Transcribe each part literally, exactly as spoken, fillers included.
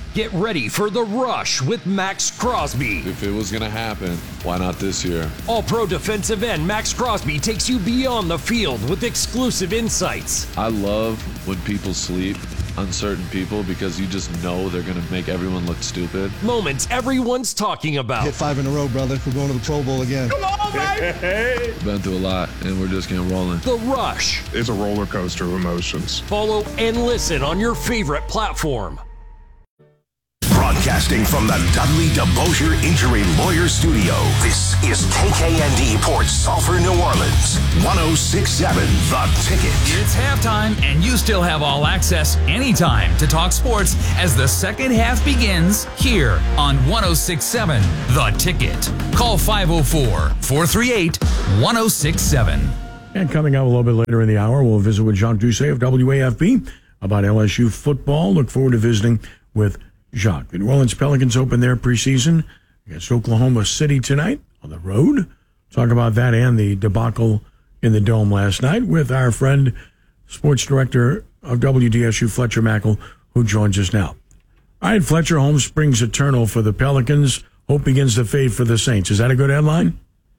Get ready for The Rush with Max Crosby. If it was going to happen, why not this year? All-Pro defensive end Max Crosby takes you beyond the field with exclusive insights. I love when people sleep on certain people because you just know they're going to make everyone look stupid. Moments everyone's talking about. Hit five in a row, brother. We're going to the Pro Bowl again. Come on, baby! Been through a lot, and we're just getting rolling. The Rush. It's a roller coaster of emotions. Follow and listen on your favorite platform. Broadcasting from the Dudley DeBosier Injury Lawyer Studio, this is K K N D Port Sulphur, New Orleans, one oh six point seven The Ticket. It's halftime, and you still have all access anytime to talk sports as the second half begins here on one oh six point seven The Ticket. Call five oh four, four three eight, one oh six seven. And coming up a little bit later in the hour, we'll visit with Jacques Doucet of W A F B about L S U football. Look forward to visiting with Jacques. The New Orleans Pelicans open their preseason against Oklahoma City tonight on the road. Talk about that and the debacle in the Dome last night with our friend, sports director of W D S U, Fletcher Mackel, who joins us now. All right, Fletcher, home springs eternal for the Pelicans. Hope begins to fade for the Saints. Is that a good headline?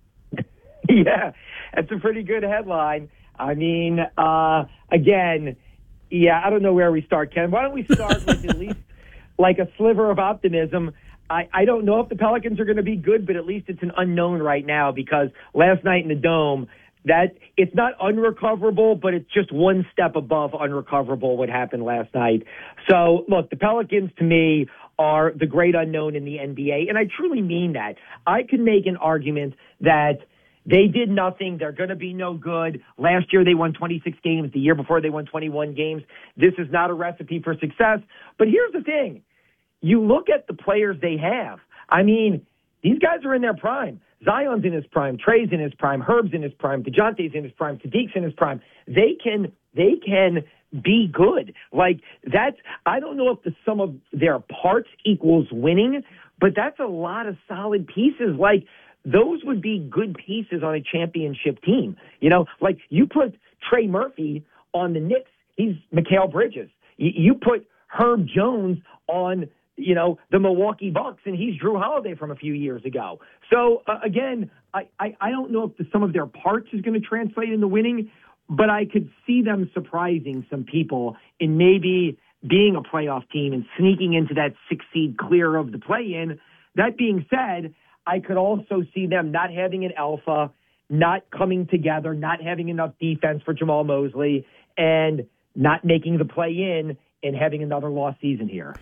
Yeah, that's a pretty good headline. I mean, uh, again, yeah, I don't know where we start, Ken. Why don't we start with at least like a sliver of optimism? I, I don't know if the Pelicans are going to be good, but at least it's an unknown right now because last night in the Dome, that it's not unrecoverable, but it's just one step above unrecoverable what happened last night. So, look, the Pelicans to me are the great unknown in the N B A, and I truly mean that. I can make an argument that they did nothing. They're going to be no good. Last year they won twenty-six games. The year before they won twenty-one games. This is not a recipe for success. But here's the thing. You look at the players they have. I mean, these guys are in their prime. Zion's in his prime. Trey's in his prime. Herb's in his prime. DeJounte's in his prime. Sadiq's in his prime. They can, they can be good. Like, that's, I don't know if the sum of their parts equals winning, but that's a lot of solid pieces. Like, those would be good pieces on a championship team. You know, like you put Trey Murphy on the Knicks, he's Mikal Bridges. You, you put Herb Jones on, you know, the Milwaukee Bucks, and he's Drew Holiday from a few years ago. So, uh, again, I, I, I don't know if the sum of their parts is going to translate into winning, but I could see them surprising some people in maybe being a playoff team and sneaking into that six seed clear of the play-in. That being said, I could also see them not having an alpha, not coming together, not having enough defense for Jamal Mosley, and not making the play-in and having another lost season here.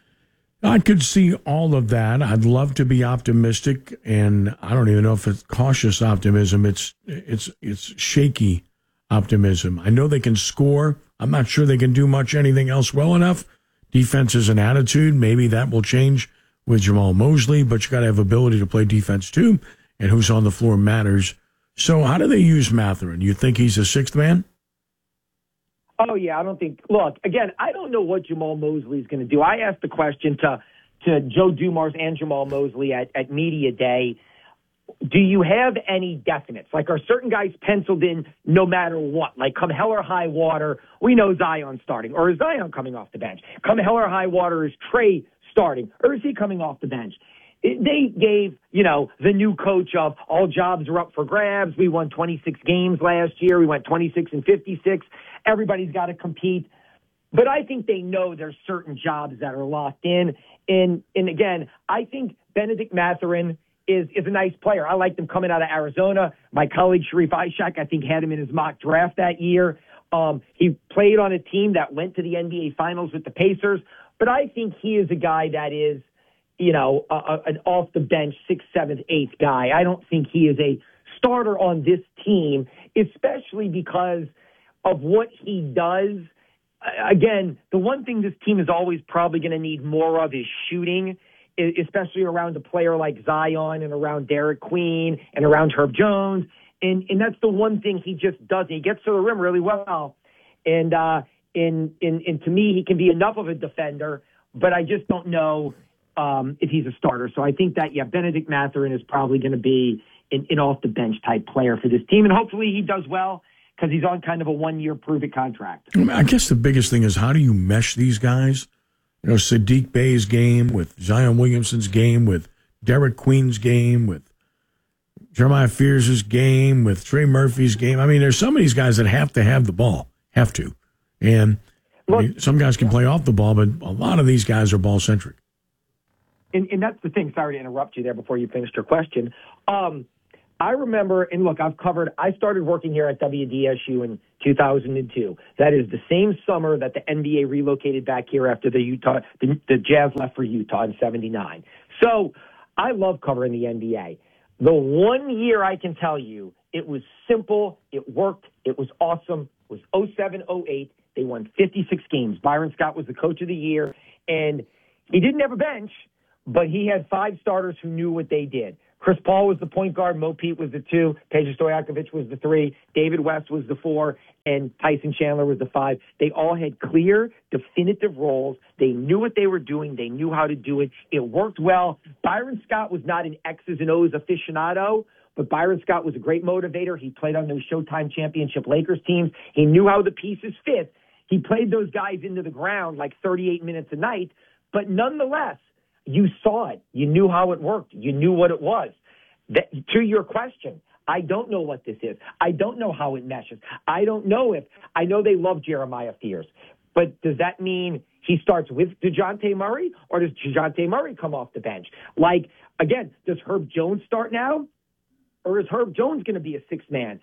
I could see all of that. I'd love to be optimistic, and I don't even know if it's cautious optimism. It's it's it's shaky optimism. I know they can score. I'm not sure they can do much anything else well enough. Defense is an attitude. Maybe that will change with Jamal Mosley, but you got to have ability to play defense too, and who's on the floor matters. So how do they use Mathurin? You think he's a sixth man? Oh, yeah, I don't think – look, again, I don't know what Jamal Mosley is going to do. I asked the question to to Joe Dumars and Jamal Mosley at, at Media Day. Do you have any definites? Like, are certain guys penciled in no matter what? Like, come hell or high water, we know Zion's starting. Or is Zion coming off the bench? Come hell or high water, is Trey starting? Or is he coming off the bench? It, they gave, you know, the new coach of all jobs are up for grabs. We won twenty-six games last year. We went twenty-six and fifty-six. Everybody's got to compete. But I think they know there's certain jobs that are locked in. And, and again, I think Benedict Mathurin is, is a nice player. I liked him coming out of Arizona. My colleague Sharif Ishak, I think, had him in his mock draft that year. Um, he played on a team that went to the N B A Finals with the Pacers. But I think he is a guy that is, you know, a, a, an off-the-bench sixth, seventh, eighth guy. I don't think he is a starter on this team, especially because of what he does. Again, the one thing this team is always probably going to need more of is shooting, especially around a player like Zion and around Derek Queen and around Herb Jones. And and that's the one thing he just doesn't. He gets to the rim really well. And, uh, and, and, and to me, he can be enough of a defender, but I just don't know um, if he's a starter. So I think that, yeah, Benedict Mathurin is probably going to be an, an off-the-bench type player for this team. And hopefully he does well, because he's on kind of a one-year prove-it contract. I guess the biggest thing is, how do you mesh these guys? you know, Sadiq Bey's game, with Zion Williamson's game, with Derek Queen's game, with Jeremiah Fears' game, with Trey Murphy's game. I mean, there's some of these guys that have to have the ball, have to. And I mean, some guys can play off the ball, but a lot of these guys are ball-centric. And, and that's the thing. Sorry to interrupt you there before you finished your question. Um, I remember, and look, I've covered, I started working here at W D S U in two thousand two. That is the same summer that the N B A relocated back here after the Utah, the, the Jazz left for Utah in seventy-nine. So I love covering the N B A. The one year I can tell you it was simple, it worked, it was awesome, was oh seven oh eight. They won fifty-six games. Byron Scott was the coach of the year, and he didn't have a bench, but he had five starters who knew what they did. Chris Paul was the point guard, Mo Pete was the two, Peja Stojakovic was the three, David West was the four, and Tyson Chandler was the five. They all had clear, definitive roles. They knew what they were doing. They knew how to do it. It worked well. Byron Scott was not an X's and O's aficionado, but Byron Scott was a great motivator. He played on those Showtime Championship Lakers teams. He knew how the pieces fit. He played those guys into the ground like thirty-eight minutes a night, but nonetheless, you saw it. You knew how it worked. You knew what it was. That, to your question, I don't know what this is. I don't know how it meshes. I don't know if – I know they love Jeremiah Fears, but does that mean he starts with DeJounte Murray, or does DeJounte Murray come off the bench? Like, again, does Herb Jones start now, or is Herb Jones going to be a sixth man?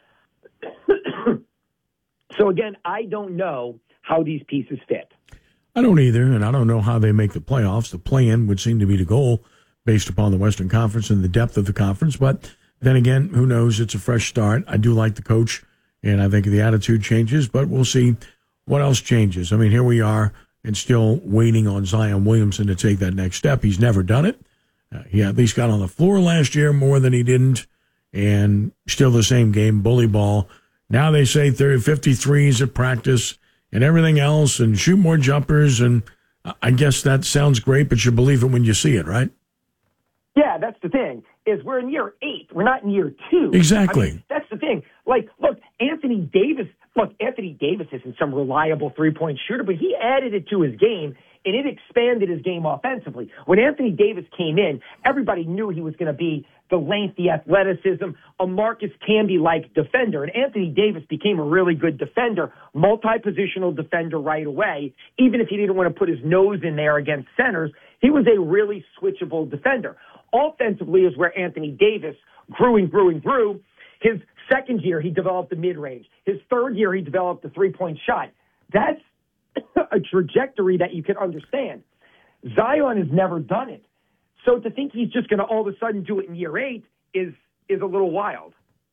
So, again, I don't know how these pieces fit. I don't either, and I don't know how they make the playoffs. The play-in would seem to be the goal based upon the Western Conference and the depth of the conference. But then again, who knows? It's a fresh start. I do like the coach, and I think the attitude changes, but we'll see what else changes. I mean, here we are and still waiting on Zion Williamson to take that next step. He's never done it. Uh, he at least got on the floor last year more than he didn't, and still the same game, bully ball. Now they say thirty, fifty-threes at practice and everything else, and shoot more jumpers, and I guess that sounds great, but you believe it when you see it, right? Yeah, that's the thing, is we're in year eight. We're not in year two. Exactly. I mean, that's the thing. Like, look, Anthony Davis, look, Anthony Davis isn't some reliable three-point shooter, but he added it to his game, and it expanded his game offensively. When Anthony Davis came in, everybody knew he was going to be the length, the athleticism, a Marcus Camby-like defender. And Anthony Davis became a really good defender, multi-positional defender right away. Even if he didn't want to put his nose in there against centers, he was a really switchable defender. Offensively is where Anthony Davis grew and grew and grew. His second year, he developed the mid-range. His third year, he developed the three-point shot. That's a trajectory that you can understand. Zion has never done it. So to think he's just going to all of a sudden do it in year eight is is a little wild.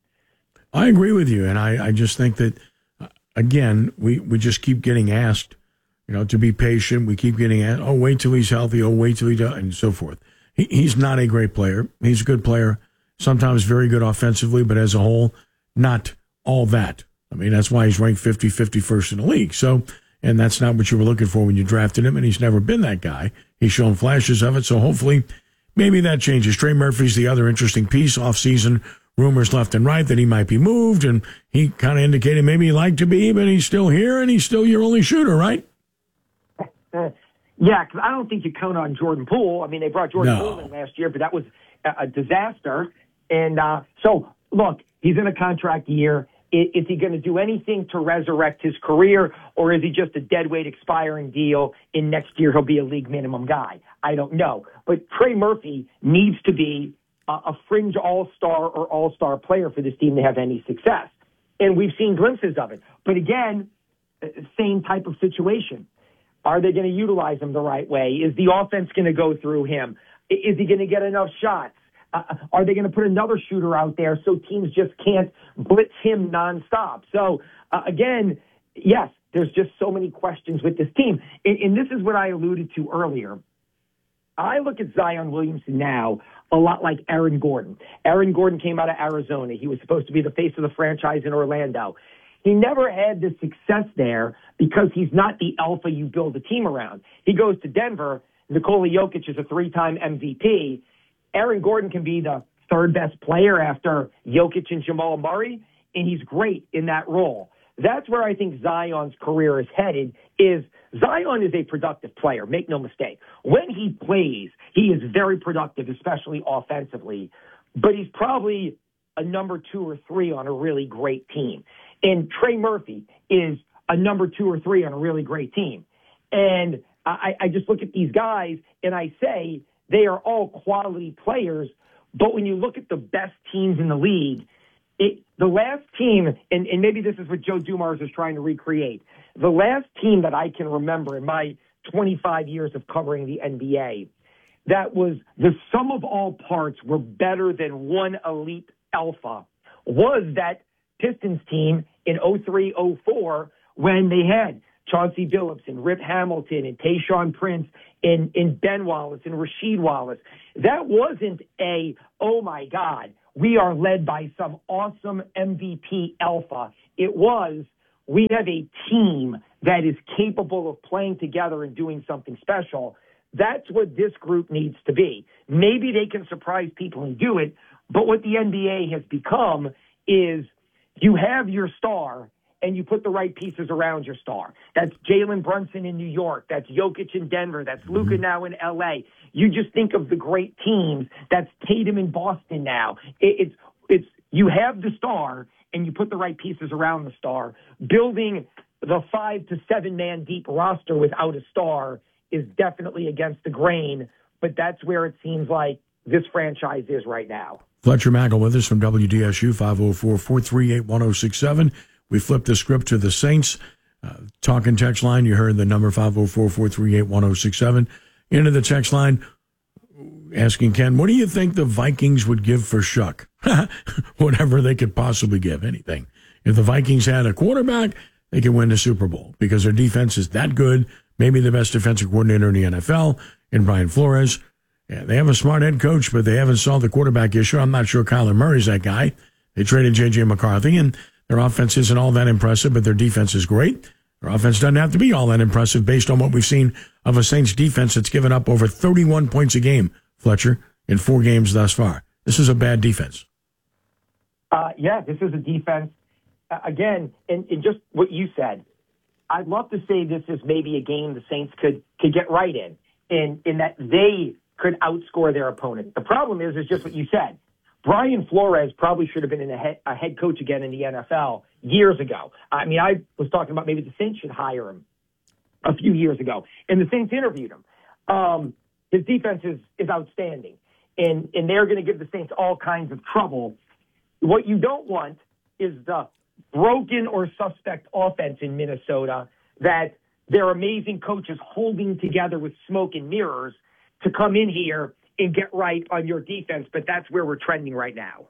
I agree with you, and I, I just think that, uh, again, we, we just keep getting asked, you know, to be patient. We keep getting asked, oh, wait till he's healthy, oh, wait till he does, and so forth. He, he's not a great player. He's a good player, sometimes very good offensively, but as a whole, not all that. I mean, that's why he's ranked fifty, fifty-first in the league. So, and that's not what you were looking for when you drafted him, and he's never been that guy. He's shown flashes of it, so hopefully maybe that changes. Trey Murphy's the other interesting piece. Off-season rumors left and right that he might be moved, and he kind of indicated maybe he'd like to be, but he's still here, and he's still your only shooter, right? Uh, yeah, because I don't think you count on Jordan Poole. I mean, they brought Jordan No. Poole in last year, but that was a, a disaster. And uh, so, look, he's in a contract year. Is, is he going to do anything to resurrect his career, or is he just a deadweight expiring deal and next year he'll be a league minimum guy? I don't know. But Trey Murphy needs to be a, a fringe all-star or all-star player for this team to have any success. And we've seen glimpses of it. But again, same type of situation. Are they going to utilize him the right way? Is the offense going to go through him? Is he going to get enough shots? Uh, are they going to put another shooter out there so teams just can't blitz him nonstop? So, uh, again, yes, there's just so many questions with this team. And, and this is what I alluded to earlier. I look at Zion Williamson now a lot like Aaron Gordon. Aaron Gordon came out of Arizona. He was supposed to be the face of the franchise in Orlando. He never had the success there because he's not the alpha you build a team around. He goes to Denver. Nikola Jokic is a three-time M V P. Aaron Gordon can be the third best player after Jokic and Jamal Murray, and he's great in that role. That's where I think Zion's career is headed, is Zion is a productive player, make no mistake. When he plays, he is very productive, especially offensively, but he's probably a number two or three on a really great team. And Trey Murphy is a number two or three on a really great team. And I, I just look at these guys and I say they are all quality players, but when you look at the best teams in the league, it, the last team, and, and maybe this is what Joe Dumars is trying to recreate, the last team that I can remember in my twenty-five years of covering the N B A, that was the sum of all parts were better than one elite alpha, was that Pistons team in oh three oh four when they had Chauncey Billups and Rip Hamilton and Tayshaun Prince and, and Ben Wallace and Rasheed Wallace. That wasn't a, oh my God, we are led by some awesome M V P alpha. It was, we have a team that is capable of playing together and doing something special. That's what this group needs to be. Maybe they can surprise people and do it, but what the N B A has become is you have your star and you put the right pieces around your star. That's Jalen Brunson in New York. That's Jokic in Denver. That's Luka now in L A. You just think of the great teams. That's Tatum in Boston now. It, it's it's you have the star and you put the right pieces around the star. Building the five to seven man deep roster without a star is definitely against the grain, but that's where it seems like this franchise is right now. Fletcher Mackel with us from W D S U, five oh four, four three eight, one oh six seven. We flipped the script to the Saints. Uh, talking text line, you heard the number five oh four, four three eight, one oh six seven. Into the text line, asking Ken, what do you think the Vikings would give for Shuck? Whatever they could possibly give, anything. If the Vikings had a quarterback, they could win the Super Bowl because their defense is that good, maybe the best defensive coordinator in the N F L, in Brian Flores. Yeah, they have a smart head coach, but they haven't solved the quarterback issue. I'm not sure Kyler Murray's that guy. They traded J J McCarthy, and their offense isn't all that impressive, but their defense is great. Their offense doesn't have to be all that impressive based on what we've seen of a Saints defense that's given up over thirty-one points a game, Fletcher, in four games thus far. This is a bad defense. Uh, yeah, this is a defense. Uh, again, in, in just what you said, I'd love to say this is maybe a game the Saints could, could get right in, in, in that they could outscore their opponent. The problem is, is just what you said. Brian Flores probably should have been in a, head, a head coach again in the N F L years ago. I mean, I was talking about maybe the Saints should hire him a few years ago, and the Saints interviewed him. Um, his defense is, is outstanding, and, and they're going to give the Saints all kinds of trouble. What you don't want is the broken or suspect offense in Minnesota that their amazing coaches holding together with smoke and mirrors to come in here and get right on your defense, but that's where we're trending right now.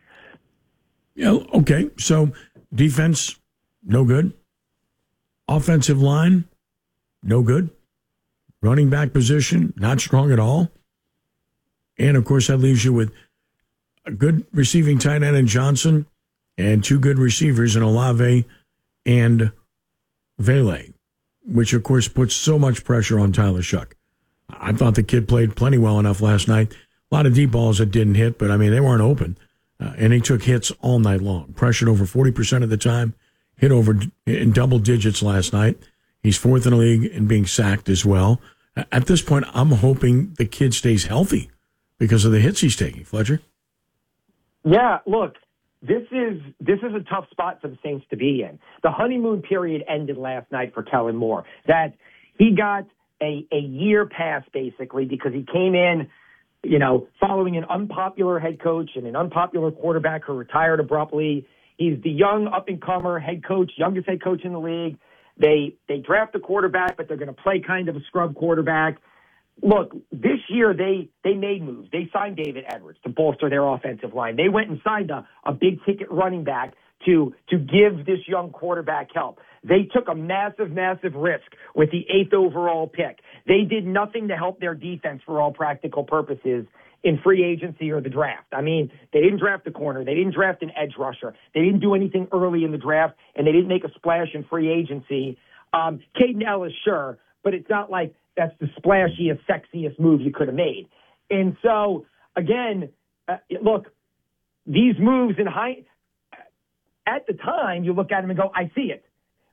Yeah, okay. So defense, no good. Offensive line, no good. Running back position, not strong at all. And, of course, that leaves you with a good receiving tight end in Johnson and two good receivers in Olave and Vele, which, of course, puts so much pressure on Tyler Shuck. I thought the kid played plenty well enough last night. A lot of deep balls that didn't hit, but, I mean, they weren't open. Uh, and he took hits all night long. Pressured over forty percent of the time. Hit over in double digits last night. He's fourth in the league in being sacked as well. At this point, I'm hoping the kid stays healthy because of the hits he's taking. Fletcher? Yeah, look, this is this is a tough spot for the Saints to be in. The honeymoon period ended last night for Kellen Moore. That he got a, a year pass, basically, because he came in, you know, following an unpopular head coach and an unpopular quarterback who retired abruptly. He's the young up-and-comer head coach, youngest head coach in the league. They they draft a quarterback, but they're going to play kind of a scrub quarterback. Look, this year they they made moves. They signed David Edwards to bolster their offensive line. They went and signed a, a big-ticket running back to to give this young quarterback help. They took a massive, massive risk with the eighth overall pick. They did nothing to help their defense for all practical purposes in free agency or the draft. I mean, they didn't draft a corner. They didn't draft an edge rusher. They didn't do anything early in the draft, and they didn't make a splash in free agency. Um, Caden Ellis, sure, but it's not like that's the splashiest, sexiest move you could have made. And so, again, uh, look, these moves in high, at the time, you look at them and go, I see it.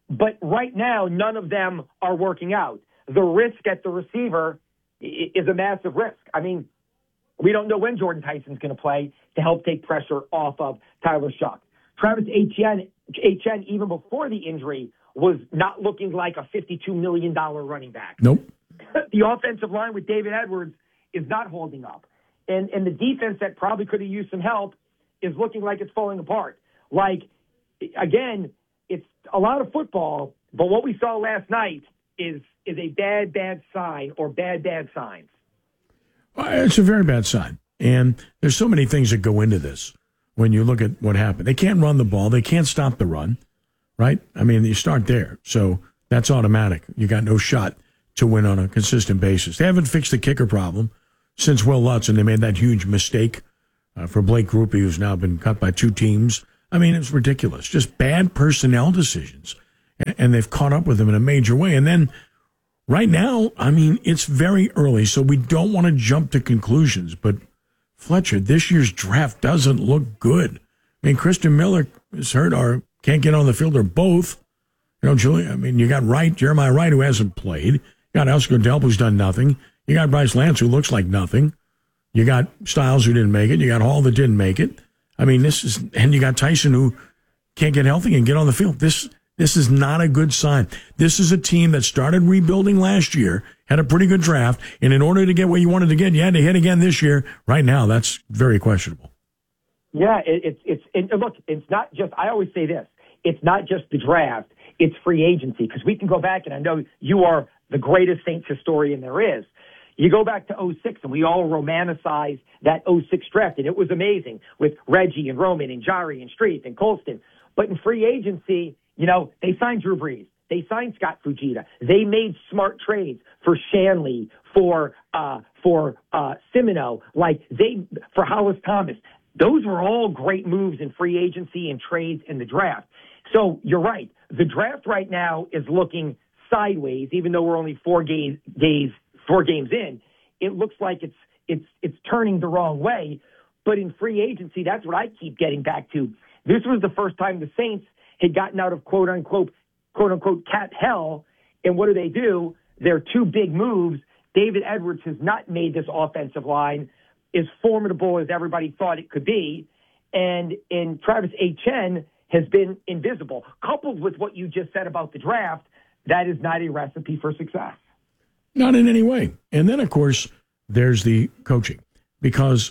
but right now, none of them are working out. The risk at the receiver is a massive risk. I mean, we don't know when Jordan Tyson's going to play to help take pressure off of Tyler Shough. Travis Etienne, Etienne, even before the injury, was not looking like a fifty-two million dollars running back. Nope. The offensive line with David Edwards is not holding up. And, and the defense that probably could have used some help is looking like it's falling apart. Like, again, it's a lot of football, but what we saw last night is is a bad, bad sign or bad, bad signs. It's a very bad sign. And there's so many things that go into this when you look at what happened. They can't run the ball. They can't stop the run, right? I mean, you start there. So that's automatic. You got no shot to win on a consistent basis. They haven't fixed the kicker problem since Will Lutz, and they made that huge mistake uh, for Blake Grupe, who's now been cut by two teams. I mean, it's ridiculous. Just bad personnel decisions. And they've caught up with him in a major way. And then right now, I mean, it's very early, so we don't want to jump to conclusions. But, Fletcher, this year's draft doesn't look good. I mean, Christian Miller is hurt or can't get on the field, or both. You know, Julie, I mean, you got Wright, Jeremiah Wright, who hasn't played. You got Oscar Delp, who's done nothing. You got Bryce Lance, who looks like nothing. You got Styles, who didn't make it. You got Hall, that didn't make it. I mean, this is, and you got Tyson, who can't get healthy and get on the field. This this is not a good sign. This is a team that started rebuilding last year, had a pretty good draft, and in order to get what you wanted to get, you had to hit again this year. Right now, that's very questionable. Yeah, it, it's it's and look, it's not just. I always say this: it's not just the draft; it's free agency. Because we can go back, and I know you are the greatest Saints historian there is. You go back to oh six, and we all romanticize that oh six draft, and it was amazing with Reggie and Roman and Jari and Street and Colston. But in free agency, you know, they signed Drew Brees. They signed Scott Fujita. They made smart trades for Shanley, for uh, for uh, Semino, like they for Hollis Thomas. Those were all great moves in free agency and trades in the draft. So you're right. The draft right now is looking sideways, even though we're only four games days. Four games in, it looks like it's it's it's turning the wrong way. But in free agency, that's what I keep getting back to. This was the first time the Saints had gotten out of quote unquote quote unquote cap hell. And what do they do? Their two big moves. David Edwards has not made this offensive line as formidable as everybody thought it could be, and and Travis Etienne has been invisible. Coupled with what you just said about the draft, that is not a recipe for success. Not in any way. And then, of course, there's the coaching. Because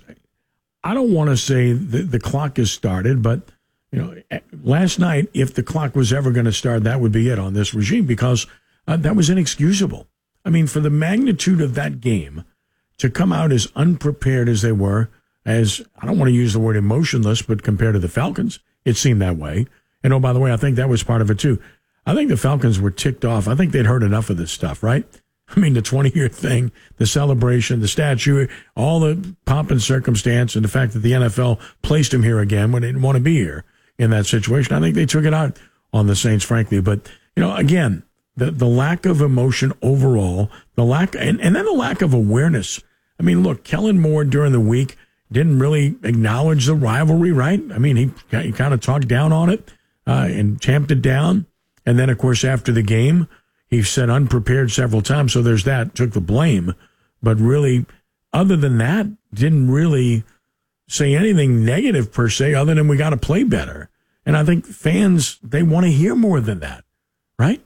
I don't want to say the, the clock is started, but, you know, last night, if the clock was ever going to start, that would be it on this regime, because uh, that was inexcusable. I mean, for the magnitude of that game, to come out as unprepared as they were, as, I don't want to use the word emotionless, but compared to the Falcons, it seemed that way. And, oh, by the way, I think that was part of it, too. I think the Falcons were ticked off. I think they'd heard enough of this stuff, right? I mean, the twenty-year thing, the celebration, the statue, all the pomp and circumstance, and the fact that the N F L placed him here again when they didn't want to be here in that situation. I think they took it out on the Saints, frankly. But, you know, again, the, the lack of emotion overall, the lack, and, and then the lack of awareness. I mean, look, Kellen Moore during the week didn't really acknowledge the rivalry, right? I mean, he, he kind of talked down on it uh, and tamped it down. And then, of course, after the game, he said unprepared several times, so there's that, took the blame. But really, other than that, didn't really say anything negative per se, other than we got to play better. And I think fans, they want to hear more than that, right?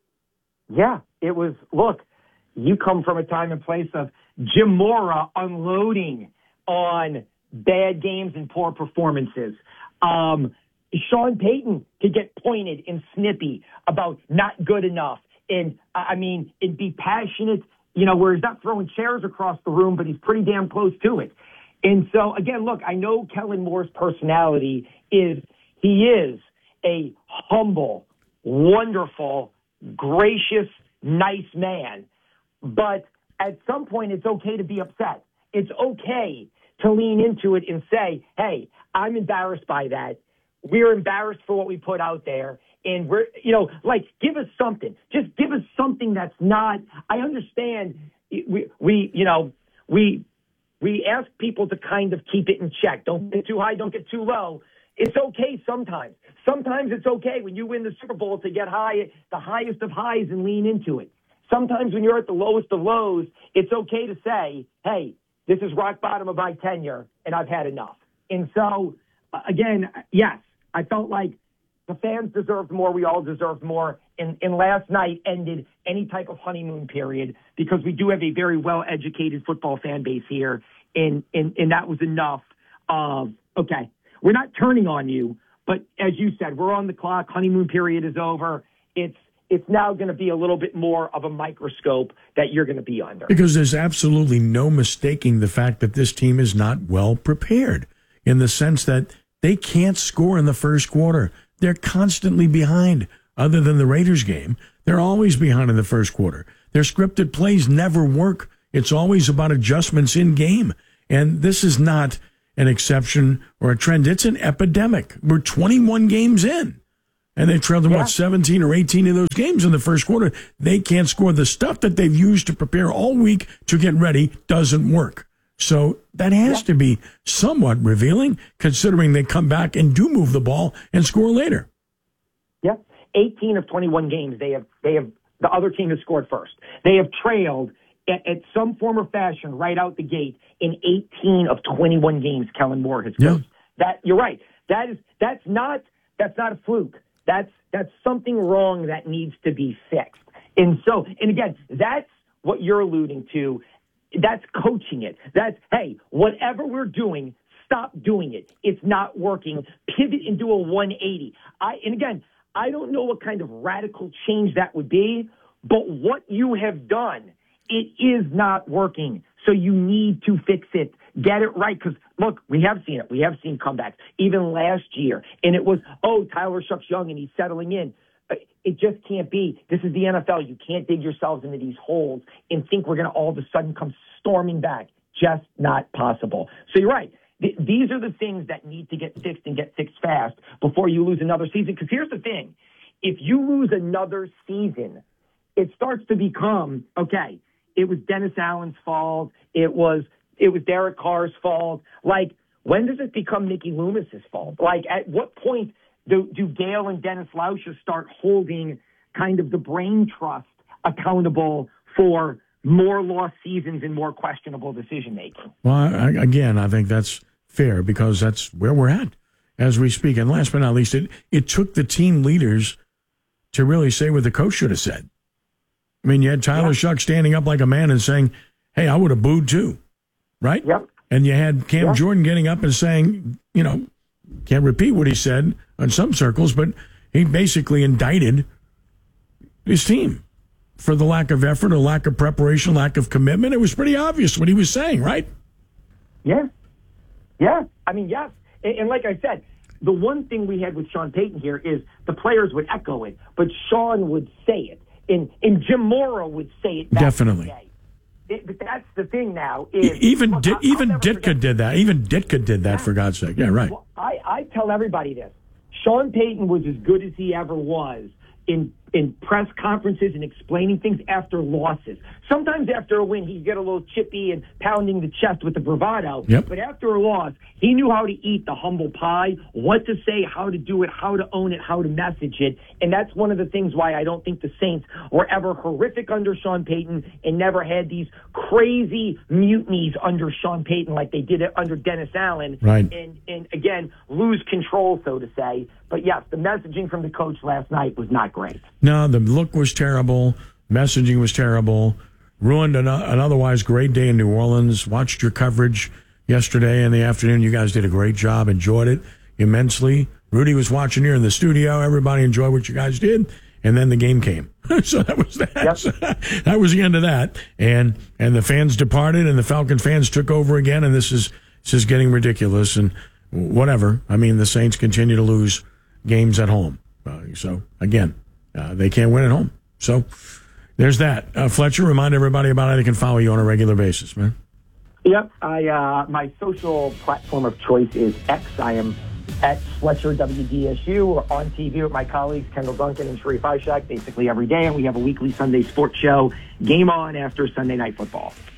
Yeah, it was, look, you come from a time and place of Jim Mora unloading on bad games and poor performances. Um, Sean Payton could get pointed and snippy about not good enough. And, I mean, it'd be passionate, you know, where he's not throwing chairs across the room, but he's pretty damn close to it. And so, again, look, I know Kellen Moore's personality is, he is a humble, wonderful, gracious, nice man. But at some point, it's okay to be upset. It's okay to lean into it and say, hey, I'm embarrassed by that. We're embarrassed for what we put out there. And we're, you know, like, give us something. Just give us something that's not, I understand we, we, you know, we, we ask people to kind of keep it in check. Don't get too high, don't get too low. it's okay sometimes. Sometimes it's okay when you win the Super Bowl to get high, the highest of highs and lean into it. Sometimes when you're at the lowest of lows, it's okay to say, hey, this is rock bottom of my tenure, and I've had enough. And so, again, yes, I felt like the fans deserved more. We all deserved more. And, and last night ended any type of honeymoon period because we do have a very well-educated football fan base here, and, and, and that was enough of, okay, we're not turning on you, but as you said, we're on the clock. Honeymoon period is over. It's It's now going to be a little bit more of a microscope that you're going to be under. Because there's absolutely no mistaking the fact that this team is not well prepared in the sense that they can't score in the first quarter. They're constantly behind. Other than the Raiders game, they're always behind in the first quarter. Their scripted plays never work. It's always about adjustments in game. And this is not an exception or a trend. It's an epidemic. We're twenty-one games in. And they trailed them, yeah. what, seventeen or eighteen of those games in the first quarter. They can't score. The stuff that they've used to prepare all week to get ready doesn't work. So that has yeah. to be somewhat revealing, considering they come back and do move the ball and score later. Yeah, eighteen of twenty-one games, they have, they have, the other team has scored first. They have trailed at, at some form or fashion right out the gate in eighteen of twenty-one games Kellen Moore has coached. Yeah. That, you're right. That is, that's not, that's not a fluke. That's that's something wrong that needs to be fixed. And so, and again, that's what you're alluding to. That's coaching it. That's, hey, whatever we're doing, stop doing it. It's not working. Pivot and do a one eighty. I and again, I don't know what kind of radical change that would be, but what you have done, it is not working. So you need to fix it. Get it right, because, look, we have seen it. We have seen comebacks, even last year. And it was, oh, Tyler Shucks young and he's settling in. It just can't be. This is the N F L. You can't dig yourselves into these holes and think we're going to all of a sudden come storming back. Just not possible. So you're right. Th- these are the things that need to get fixed and get fixed fast before you lose another season. Because here's the thing. If you lose another season, it starts to become, okay, it was Dennis Allen's fault. It was it was Derek Carr's fault. Like, when does it become Mickey Loomis's fault? Like, at what point do, do Gail and Dennis Lauscher start holding kind of the brain trust accountable for more lost seasons and more questionable decision-making? Well, I, again, I think that's fair because that's where we're at as we speak. And last but not least, it, it took the team leaders to really say what the coach should have said. I mean, you had Tyler yeah. Shuck standing up like a man and saying, hey, I would have booed too, right? Yep. And you had Cam yep. Jordan getting up and saying, you know, can't repeat what he said in some circles, but he basically indicted his team for the lack of effort or lack of preparation, lack of commitment. It was pretty obvious what he was saying, right? Yeah. Yeah. I mean, yes. And, and like I said, the one thing we had with Sean Payton here is the players would echo it, but Sean would say it. And, and Jim Mora would say it back Definitely. in the day. It, but that's the thing now. Is, even look, Di- I, even Ditka forget. did that. Even Ditka did that, yeah. for God's sake. Yeah, right. Well, I, I tell everybody this. Sean Payton was as good as he ever was in in press conferences and explaining things after losses. Sometimes after a win, he'd get a little chippy and pounding the chest with the bravado. Yep. But after a loss, he knew how to eat the humble pie, what to say, how to do it, how to own it, how to message it. And that's one of the things why I don't think the Saints were ever horrific under Sean Payton and never had these crazy mutinies under Sean Payton like they did it under Dennis Allen. Right. And, and again, lose control, so to say. But yes, the messaging from the coach last night was not great. No, the look was terrible. Messaging was terrible. Ruined an, an otherwise great day in New Orleans. Watched your coverage yesterday in the afternoon. You guys did a great job. Enjoyed it immensely. Rudy was watching here in the studio. Everybody enjoyed what you guys did. And then the game came. So that was that. Yep. That was the end of that. And and the fans departed, and the Falcon fans took over again. And this is this is getting ridiculous. And whatever. I mean, the Saints continue to lose games at home. Uh, so again, uh, they can't win at home. So there's that. Uh, Fletcher, remind everybody about how they can follow you on a regular basis, man. Yep. I uh, my social platform of choice is X. I am at Fletcher W D S U. We're on T V with my colleagues Kendall Duncan and Sharif Ishak basically every day, and we have a weekly Sunday sports show, Game On, after Sunday Night Football.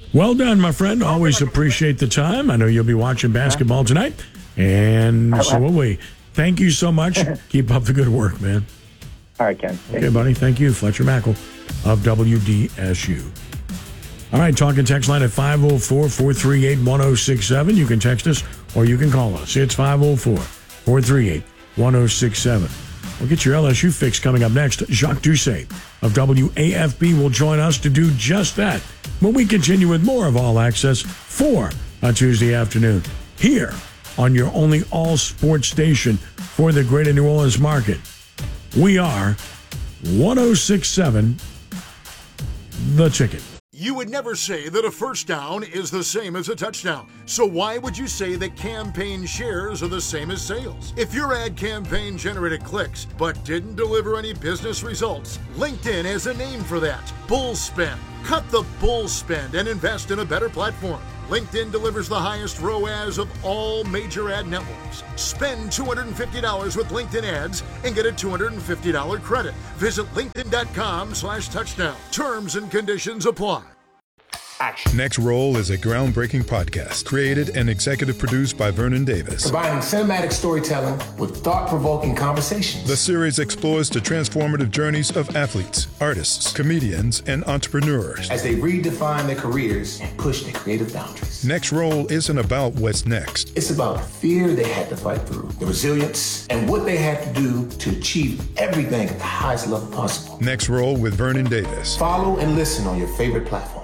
Well done, my friend. Always appreciate the time. I know you'll be watching basketball tonight, and so will we. Thank you so much. Keep up the good work, man. All right, Ken. Thank Okay, you. buddy. Thank you. Fletcher Mackel of W D S U. All right, talking text line at five oh four, four three eight, one oh six seven. You can text us or you can call us. It's five oh four, four three eight, one oh six seven. We'll get your L S U fix coming up next. Jacques Doucet of W A F B will join us to do just that when we continue with more of All Access for a Tuesday afternoon here on your only all-sports station for the greater New Orleans market. We are one oh six seven The Ticket. You would never say that a first down is the same as a touchdown. So why would you say that campaign shares are the same as sales? If your ad campaign generated clicks but didn't deliver any business results, LinkedIn has a name for that. Bull spend. Cut the bull spend and invest in a better platform. LinkedIn delivers the highest R O A S of all major ad networks. Spend two hundred fifty dollars with LinkedIn ads and get a two hundred fifty dollars credit. Visit linkedin.com slash touchdown. Terms and conditions apply. Next Roll is a groundbreaking podcast created and executive produced by Vernon Davis. Combining cinematic storytelling with thought-provoking conversations. The series explores the transformative journeys of athletes, artists, comedians, and entrepreneurs as they redefine their careers and push their creative boundaries. Next Roll isn't about what's next. It's about the fear they had to fight through, the resilience, and what they had to do to achieve everything at the highest level possible. Next Roll with Vernon Davis. Follow and listen on your favorite platform.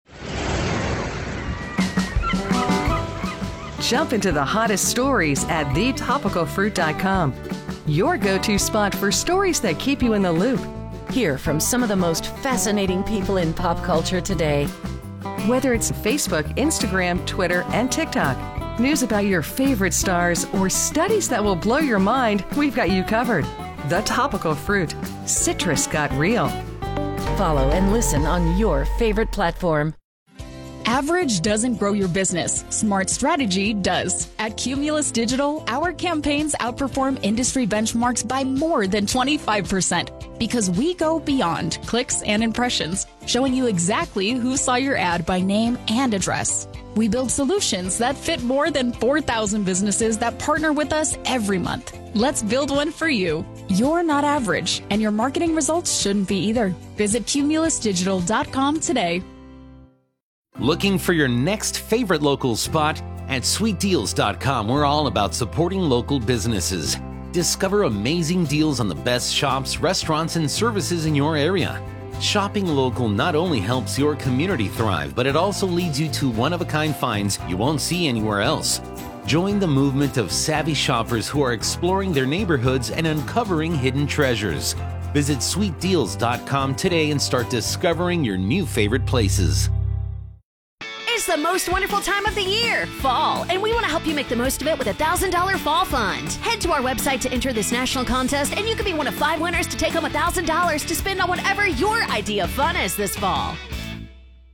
Jump into the hottest stories at the topical fruit dot com. Your go-to spot for stories that keep you in the loop. Hear from some of the most fascinating people in pop culture today. Whether it's Facebook, Instagram, Twitter, and TikTok, news about your favorite stars, or studies that will blow your mind, we've got you covered. The Topical Fruit. Citrus got real. Follow and listen on your favorite platform. Average doesn't grow your business. Smart strategy does. At Cumulus Digital, our campaigns outperform industry benchmarks by more than twenty-five percent because we go beyond clicks and impressions, showing you exactly who saw your ad by name and address. We build solutions that fit more than four thousand businesses that partner with us every month. Let's build one for you. You're not average, and your marketing results shouldn't be either. Visit cumulus digital dot com today. Looking for your next favorite local spot? At sweet deals dot com, we're all about supporting local businesses. Discover amazing deals on the best shops, restaurants, and services in your area. Shopping local not only helps your community thrive, but it also leads you to one-of-a-kind finds you won't see anywhere else. Join the movement of savvy shoppers who are exploring their neighborhoods and uncovering hidden treasures. Visit sweet deals dot com today and start discovering your new favorite places. It's the most wonderful time of the year, fall, and we want to help you make the most of it with a one thousand dollars fall fund. Head to our website to enter this national contest, and you could be one of five winners to take home one thousand dollars to spend on whatever your idea of fun is this fall.